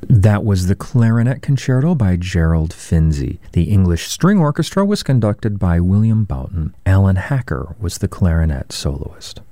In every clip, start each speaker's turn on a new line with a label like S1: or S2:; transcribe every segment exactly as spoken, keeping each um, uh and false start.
S1: That was the Clarinet Concerto by Gerald Finzi. The English String Orchestra was conducted by William Boughton. Alan Hacker was the clarinet soloist.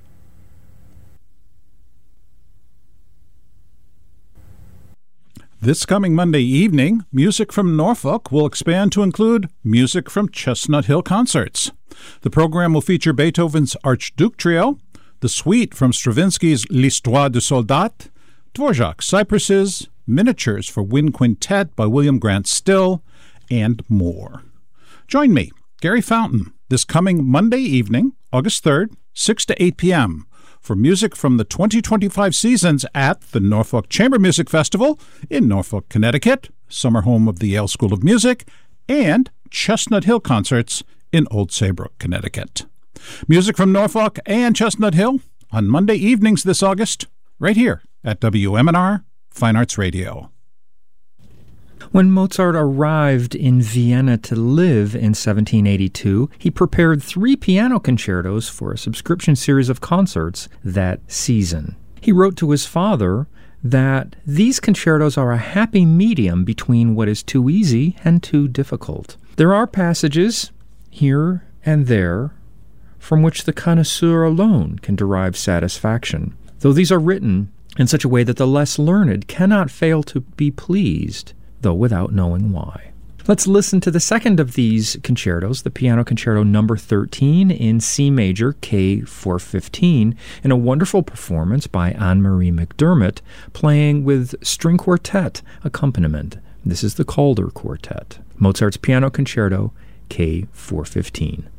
S2: This coming Monday evening, Music from Norfolk will expand to include music from Chestnut Hill Concerts. The program will feature Beethoven's Archduke Trio, the suite from Stravinsky's L'Histoire du Soldat, Dvorak's Cypresses, miniatures for Wind Quintet by William Grant Still, and more. Join me, Gary Fountain, this coming Monday evening, August third, six to eight p.m., for music from the twenty twenty-five seasons at the Norfolk Chamber Music Festival in Norfolk, Connecticut, summer home of the Yale School of Music, and Chestnut Hill Concerts in Old Saybrook, Connecticut. Music from Norfolk and Chestnut Hill on Monday evenings this August, right here at W M N R Fine Arts Radio.
S1: When Mozart arrived in Vienna to live in seventeen eighty-two, he prepared three piano concertos for a subscription series of concerts that season. He wrote to his father that these concertos are a happy medium between what is too easy and too difficult. There are passages here and there from which the connoisseur alone can derive satisfaction, though these are written in such a way that the less learned cannot fail to be pleased, though without knowing why. Let's listen to the second of these concertos, the Piano Concerto number thirteen in C major, K four fifteen, in a wonderful performance by Anne-Marie McDermott, playing with string quartet accompaniment. This is the Calder Quartet. Mozart's Piano Concerto, K four fifteen.